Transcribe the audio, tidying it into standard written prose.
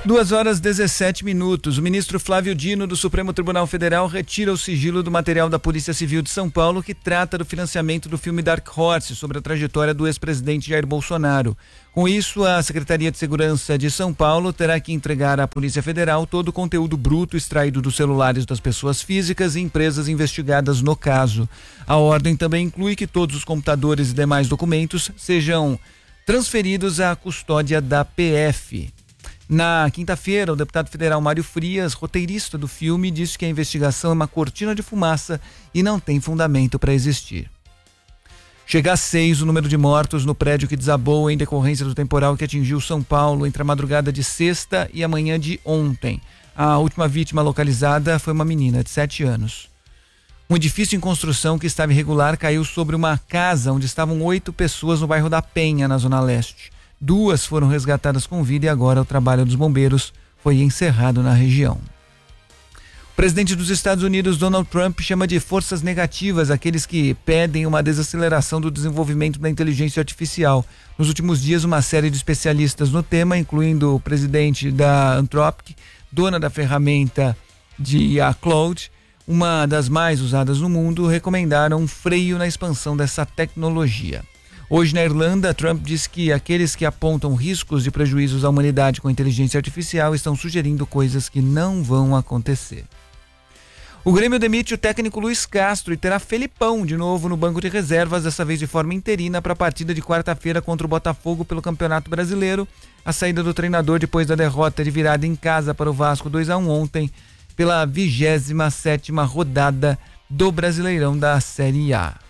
2h17. O ministro Flávio Dino, do Supremo Tribunal Federal, retira o sigilo do material da Polícia Civil de São Paulo que trata do financiamento do filme Dark Horse sobre a trajetória do ex-presidente Jair Bolsonaro. Com isso, a Secretaria de Segurança de São Paulo terá que entregar à Polícia Federal todo o conteúdo bruto extraído dos celulares das pessoas físicas e empresas investigadas no caso. A ordem também inclui que todos os computadores e demais documentos sejam transferidos à custódia da PF. Na quinta-feira, o deputado federal Mário Frias, roteirista do filme, disse que a investigação é uma cortina de fumaça e não tem fundamento para existir. Chega a 6 o número de mortos no prédio que desabou em decorrência do temporal que atingiu São Paulo entre a madrugada de sexta e a manhã de ontem. A última vítima localizada foi uma menina de 7 anos. Um edifício em construção que estava irregular caiu sobre uma casa onde estavam 8 pessoas no bairro da Penha, na Zona Leste. 2 foram resgatadas com vida e agora o trabalho dos bombeiros foi encerrado na região. O presidente dos Estados Unidos, Donald Trump, chama de forças negativas aqueles que pedem uma desaceleração do desenvolvimento da inteligência artificial. Nos últimos dias, uma série de especialistas no tema, incluindo o presidente da Anthropic, dona da ferramenta de Claude, uma das mais usadas no mundo, recomendaram um freio na expansão dessa tecnologia. Hoje, na Irlanda, Trump disse que aqueles que apontam riscos de prejuízos à humanidade com a inteligência artificial estão sugerindo coisas que não vão acontecer. O Grêmio demite o técnico Luiz Castro e terá Felipão de novo no banco de reservas, dessa vez de forma interina, para a partida de quarta-feira contra o Botafogo pelo Campeonato Brasileiro. A saída do treinador depois da derrota de virada em casa para o Vasco 2-1 ontem, pela 27ª rodada do Brasileirão da Série A.